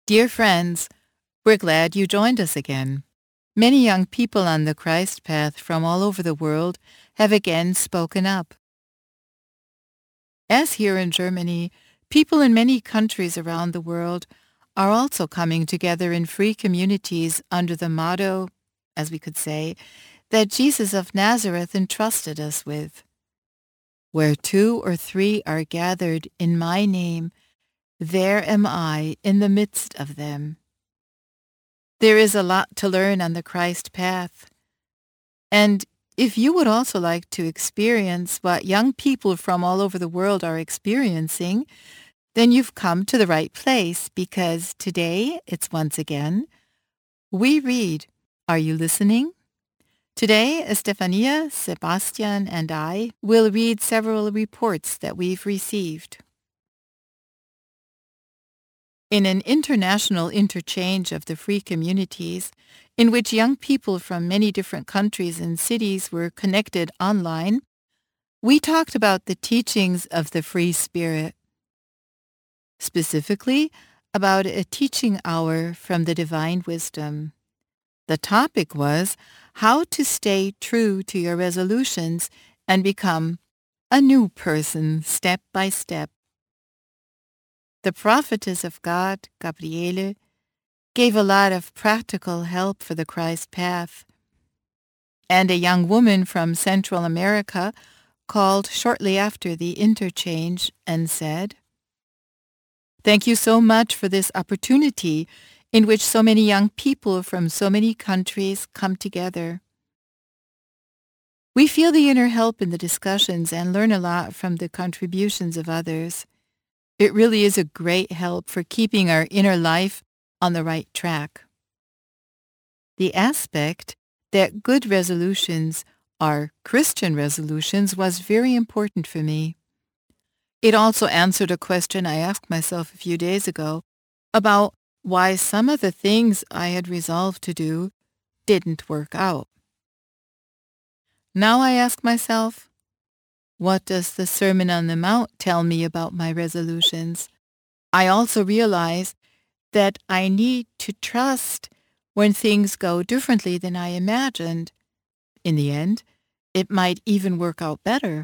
Dear friends, we're glad you joined us again. Many young people on the Christ path from all over the world have again spoken up. As here in Germany, people in many countries around the world are also coming together in free communities under the motto, as we could say, that Jesus of Nazareth entrusted us with. Where 2 or 3 are gathered in my name, there am I in the midst of them. There is a lot to learn on the Christ path. And if you would also like to experience what young people from all over the world are experiencing, then you've come to the right place because today it's once again, we read. Are you listening? Today, Estefania, Sebastian, and I will read several reports that we've received. In an international interchange of the free communities, in which young people from many different countries and cities were connected online, we talked about the teachings of the Free Spirit, specifically about a teaching hour from the Divine Wisdom. The topic was how to stay true to your resolutions and become a new person step by step. The prophetess of God, Gabriele, gave a lot of practical help for the Christ path. And a young woman from Central America called shortly after the interchange and said, "Thank you so much for this opportunity in which so many young people from so many countries come together. We feel the inner help in the discussions and learn a lot from the contributions of others. It really is a great help for keeping our inner life on the right track." The aspect that good resolutions are Christian resolutions was very important for me. It also answered a question I asked myself a few days ago about why some of the things I had resolved to do didn't work out. Now I ask myself, what does the Sermon on the Mount tell me about my resolutions? I also realize that I need to trust when things go differently than I imagined. In the end, it might even work out better.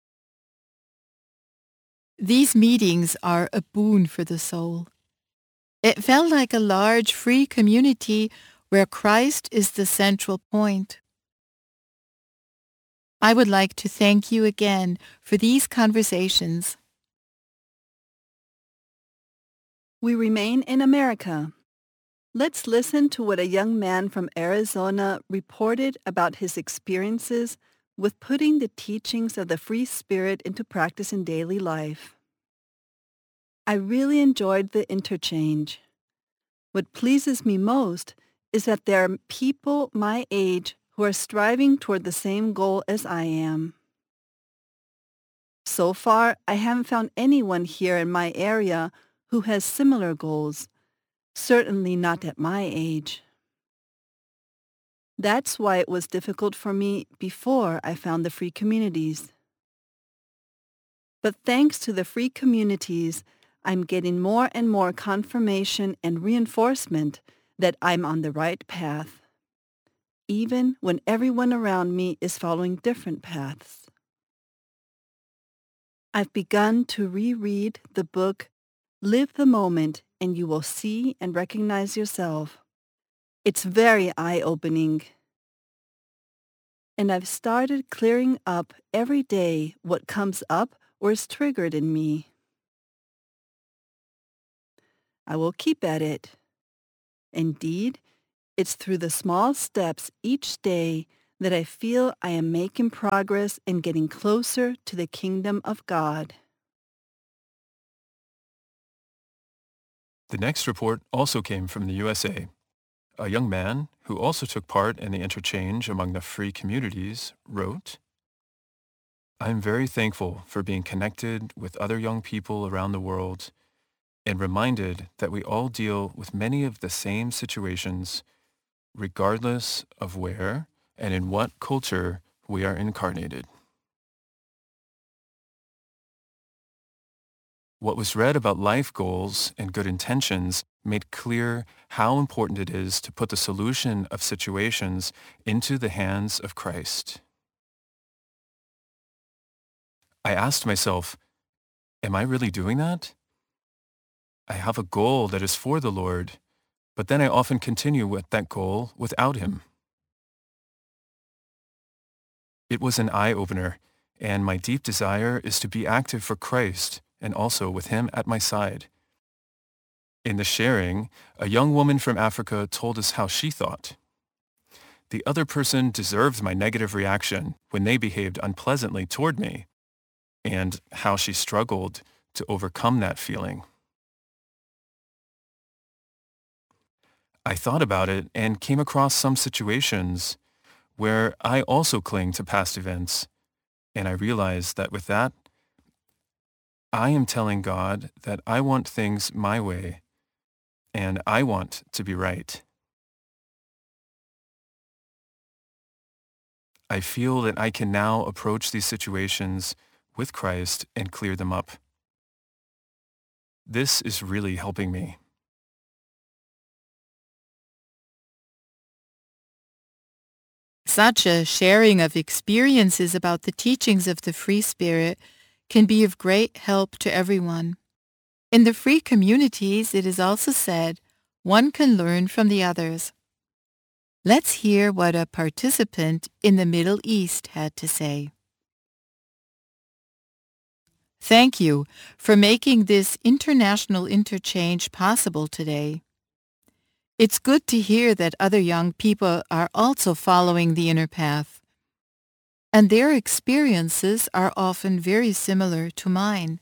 These meetings are a boon for the soul. It felt like a large free community where Christ is the central point. I would like to thank you again for these conversations. We remain in America. Let's listen to what a young man from Arizona reported about his experiences with putting the teachings of the Free Spirit into practice in daily life. I really enjoyed the interchange. What pleases me most is that there are people my age who are striving toward the same goal as I am. So far, I haven't found anyone here in my area who has similar goals, certainly not at my age. That's why it was difficult for me before I found the free communities. But thanks to the free communities, I'm getting more and more confirmation and reinforcement that I'm on the right path, even when everyone around me is following different paths. I've begun to reread the book Live the Moment and You Will See and Recognize Yourself. It's very eye-opening. And I've started clearing up every day what comes up or is triggered in me. I will keep at it. Indeed, it's through the small steps each day that I feel I am making progress and getting closer to the kingdom of God. The next report also came from the USA. A young man, who also took part in the interchange among the free communities, wrote, "I am very thankful for being connected with other young people around the world and reminded that we all deal with many of the same situations, regardless of where and in what culture we are incarnated." What was read about life goals and good intentions made clear how important it is to put the solution of situations into the hands of Christ. I asked myself, am I really doing that? I have a goal that is for the Lord, but then I often continue with that goal without Him. It was an eye-opener, and my deep desire is to be active for Christ and also with Him at my side. In the sharing, a young woman from Africa told us how she thought. The other person deserved my negative reaction when they behaved unpleasantly toward me, and how she struggled to overcome that feeling. I thought about it and came across some situations where I also cling to past events, and I realized that with that, I am telling God that I want things my way, and I want to be right. I feel that I can now approach these situations with Christ and clear them up. This is really helping me. Such a sharing of experiences about the teachings of the Free Spirit can be of great help to everyone. In the free communities, it is also said, one can learn from the others. Let's hear what a participant in the Middle East had to say. Thank you for making this international interchange possible today. It's good to hear that other young people are also following the inner path, and their experiences are often very similar to mine.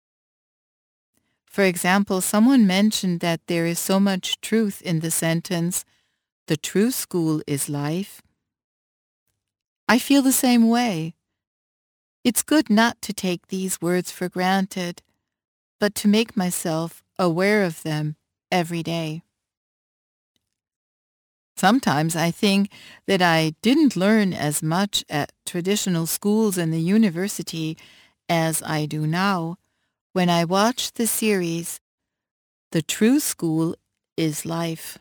For example, someone mentioned that there is so much truth in the sentence, "The true school is life." I feel the same way. It's good not to take these words for granted, but to make myself aware of them every day. Sometimes I think that I didn't learn as much at traditional schools and the university as I do now when I watch the series, The True School is Life.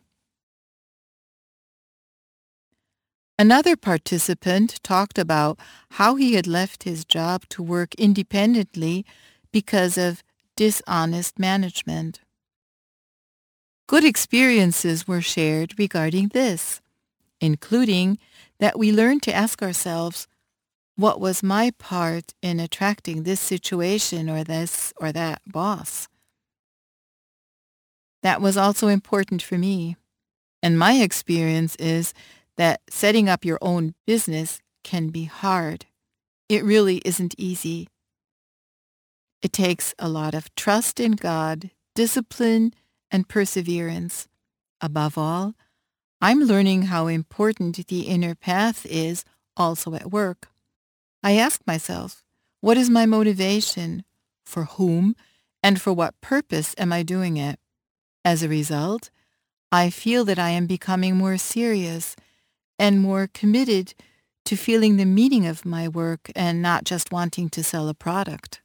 Another participant talked about how he had left his job to work independently because of dishonest management. Good experiences were shared regarding this, including that we learned to ask ourselves, what was my part in attracting this situation or this or that boss? That was also important for me. And my experience is that setting up your own business can be hard. It really isn't easy. It takes a lot of trust in God, discipline, and perseverance. Above all, I'm learning how important the inner path is also at work. I ask myself, what is my motivation? For whom? And for what purpose am I doing it? As a result, I feel that I am becoming more serious and more committed to feeling the meaning of my work and not just wanting to sell a product.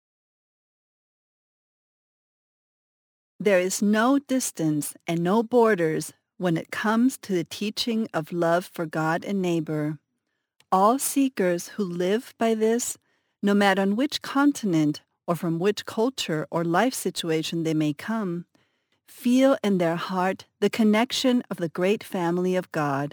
There is no distance and no borders when it comes to the teaching of love for God and neighbor. All seekers who live by this, no matter on which continent or from which culture or life situation they may come, feel in their heart the connection of the great family of God.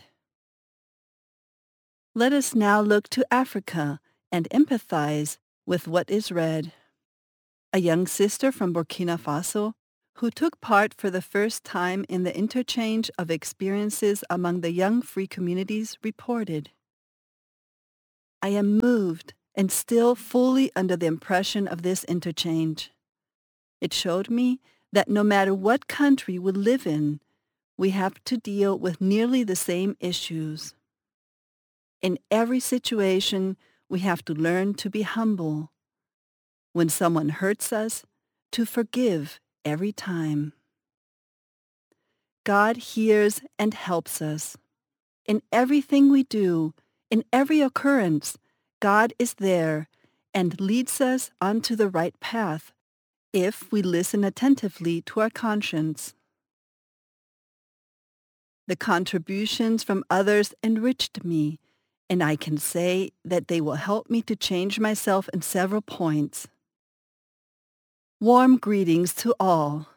Let us now look to Africa and empathize with what is read. A young sister from Burkina Faso who took part for the first time in the interchange of experiences among the young free communities reported, I am moved and still fully under the impression of this interchange. It showed me that no matter what country we live in, we have to deal with nearly the same issues. In every situation, we have to learn to be humble. When someone hurts us, to forgive every time. God hears and helps us. In everything we do, in every occurrence, God is there and leads us onto the right path if we listen attentively to our conscience. The contributions from others enriched me, and I can say that they will help me to change myself in several points. Warm greetings to all.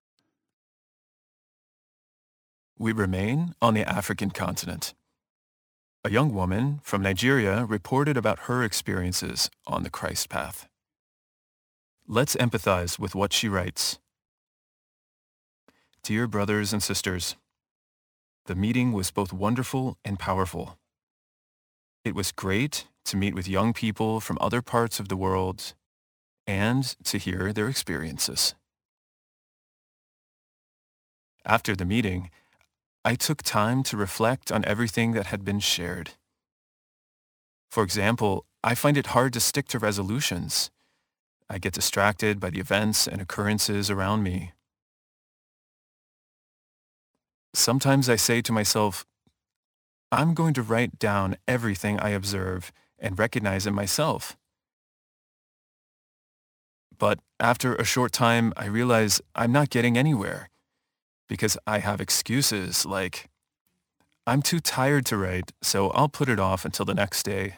We remain on the African continent. A young woman from Nigeria reported about her experiences on the Christ path. Let's empathize with what she writes. Dear brothers and sisters, the meeting was both wonderful and powerful. It was great to meet with young people from other parts of the world and to hear their experiences. After the meeting, I took time to reflect on everything that had been shared. For example, I find it hard to stick to resolutions. I get distracted by the events and occurrences around me. Sometimes I say to myself, I'm going to write down everything I observe and recognize in myself. But after a short time, I realize I'm not getting anywhere because I have excuses like, I'm too tired to write, so I'll put it off until the next day.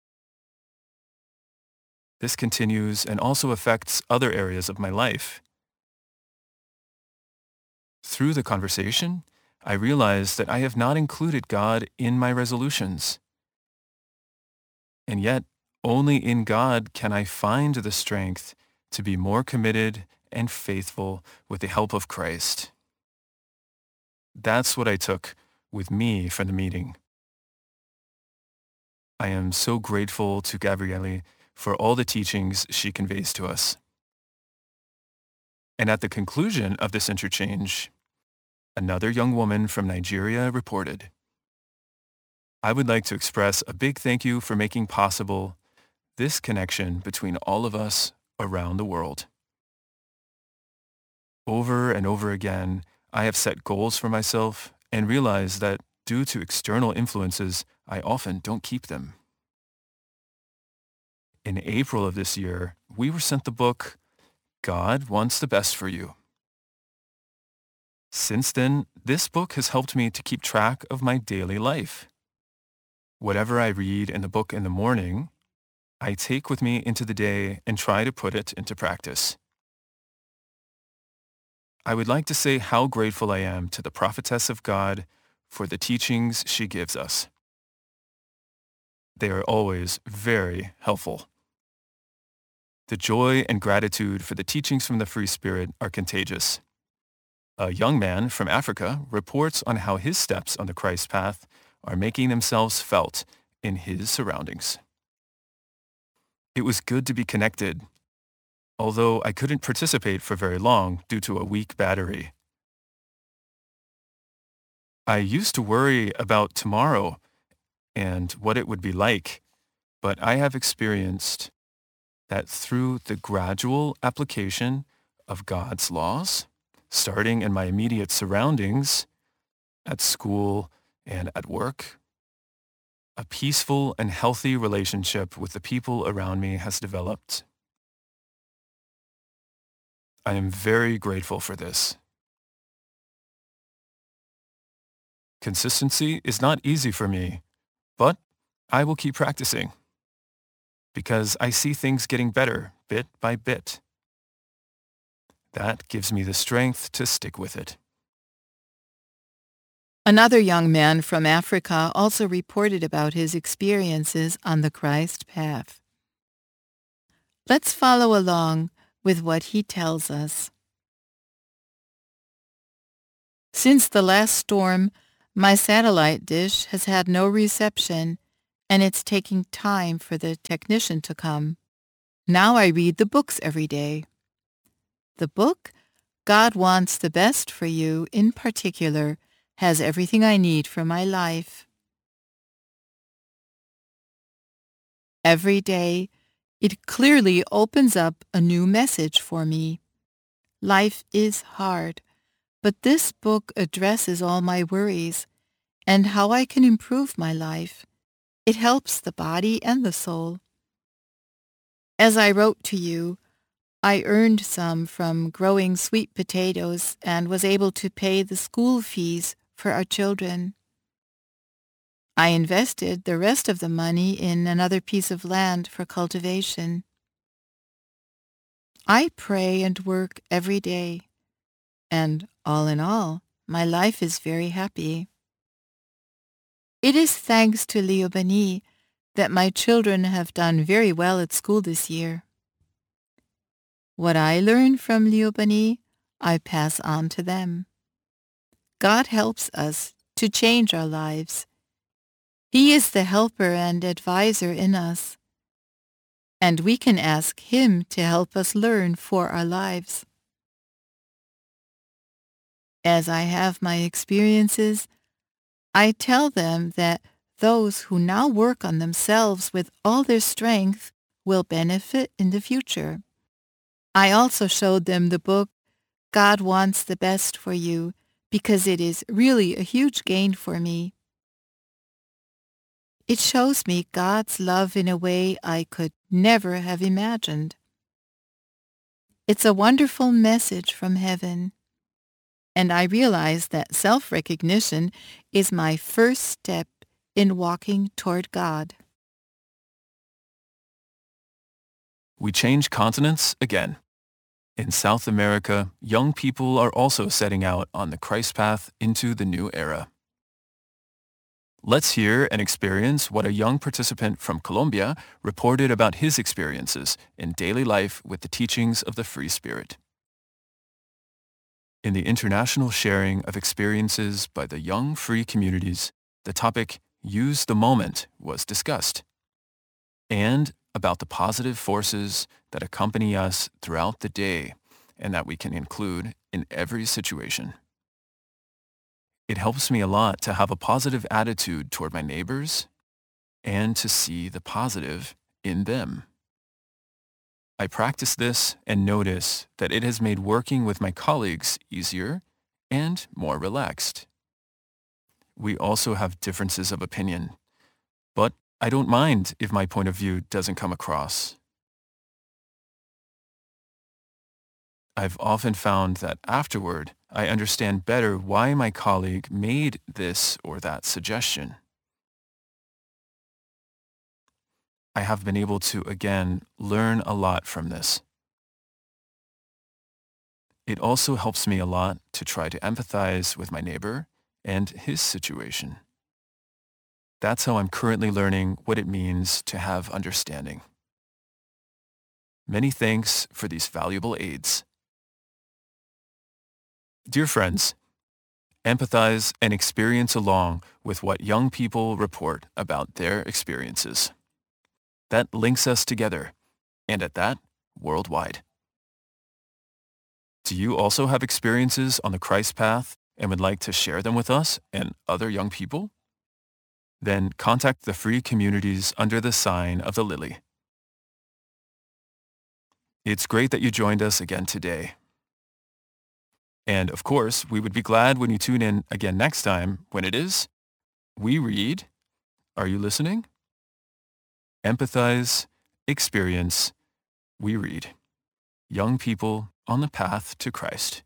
This continues and also affects other areas of my life. Through the conversation, I realize that I have not included God in my resolutions. And yet, only in God can I find the strength to be more committed and faithful with the help of Christ. That's what I took with me from the meeting. I am so grateful to Gabriele for all the teachings she conveys to us. And at the conclusion of this interchange, another young woman from Nigeria reported, I would like to express a big thank you for making possible this connection between all of us around the world. Over and over again, I have set goals for myself and realized that due to external influences, I often don't keep them. In April of this year, we were sent the book, God Wants the Best for You. Since then, this book has helped me to keep track of my daily life. Whatever I read in the book in the morning, I take with me into the day and try to put it into practice. I would like to say how grateful I am to the prophetess of God for the teachings she gives us. They are always very helpful. The joy and gratitude for the teachings from the Free Spirit are contagious. A young man from Africa reports on how his steps on the Christ path are making themselves felt in his surroundings. It was good to be connected, although I couldn't participate for very long due to a weak battery. I used to worry about tomorrow and what it would be like, but I have experienced that through the gradual application of God's laws, starting in my immediate surroundings, at school and at work, a peaceful and healthy relationship with the people around me has developed. I am very grateful for this. Consistency is not easy for me, but I will keep practicing because I see things getting better bit by bit. That gives me the strength to stick with it. Another young man from Africa also reported about his experiences on the Christ path. Let's follow along with what he tells us. Since the last storm, my satellite dish has had no reception, and it's taking time for the technician to come. Now I read the books every day. The book, God Wants the Best for You, in particular, has everything I need for my life. Every day, it clearly opens up a new message for me. Life is hard, but this book addresses all my worries and how I can improve my life. It helps the body and the soul. As I wrote to you, I earned some from growing sweet potatoes and was able to pay the school fees for our children. I invested the rest of the money in another piece of land for cultivation. I pray and work every day, and all in all, my life is very happy. It is thanks to Leopold that my children have done very well at school this year. What I learn from Leopold, I pass on to them. God helps us to change our lives. He is the helper and advisor in us, and we can ask Him to help us learn for our lives. As I have my experiences, I tell them that those who now work on themselves with all their strength will benefit in the future. I also showed them the book, God Wants the Best for You, because it is really a huge gain for me. It shows me God's love in a way I could never have imagined. It's a wonderful message from heaven, and I realize that self-recognition is my first step in walking toward God. We change continents again. In South America, young people are also setting out on the Christ path into the new era. Let's hear and experience what a young participant from Colombia reported about his experiences in daily life with the teachings of the Free Spirit. In the international sharing of experiences by the young free communities, the topic Use the Moment was discussed, and about the positive forces that accompany us throughout the day and that we can include in every situation. It helps me a lot to have a positive attitude toward my neighbors and to see the positive in them. I practice this and notice that it has made working with my colleagues easier and more relaxed. We also have differences of opinion, but I don't mind if my point of view doesn't come across. I've often found that afterward, I understand better why my colleague made this or that suggestion. I have been able to, again, learn a lot from this. It also helps me a lot to try to empathize with my neighbor and his situation. That's how I'm currently learning what it means to have understanding. Many thanks for these valuable aids. Dear friends, empathize and experience along with what young people report about their experiences. That links us together, and at that, worldwide. Do you also have experiences on the Christ path and would like to share them with us and other young people? Then contact the free communities under the sign of the lily. It's great that you joined us again today. And of course, we would be glad when you tune in again next time when it is We Read. Are you listening? Empathize, experience, we read. Young people on the path to Christ.